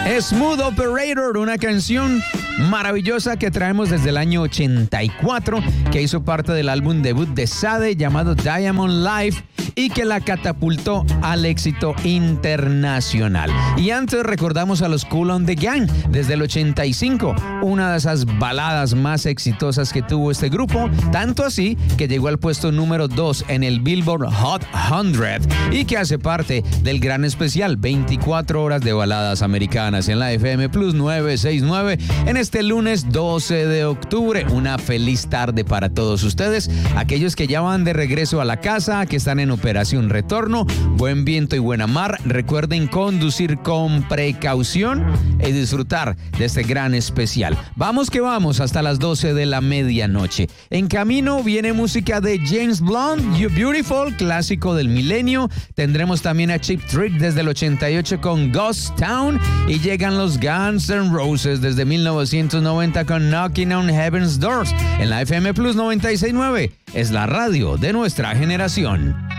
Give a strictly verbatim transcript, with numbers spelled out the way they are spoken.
Smooth Operator, una canción maravillosa que traemos desde el año ochenta y cuatro, que hizo parte del álbum debut de Sade llamado Diamond Life y que la catapultó al éxito internacional. Y antes recordamos a los Kool and the Gang desde el ochenta y cinco, una de esas baladas más exitosas que tuvo este grupo, tanto así que llegó al puesto número dos en el Billboard Hot cien y que hace parte del gran especial veinticuatro horas de baladas americanas en la F M Plus novecientos sesenta y nueve en este lunes doce de octubre. Una feliz tarde para todos ustedes, aquellos que ya van de regreso a la casa, que están en operación retorno. Buen viento y buena mar. Recuerden conducir con precaución y disfrutar de este gran especial. Vamos que vamos hasta las doce de la medianoche. En camino viene música de James Blunt, You Beautiful, clásico del milenio. Tendremos también a Cheap Trick desde el ochenta y ocho con Ghost Town y llegan los Guns N' Roses desde mil novecientos noventa con Knocking on Heaven's Doors. En la F M Plus noventa y seis punto nueve es la radio de nuestra generación.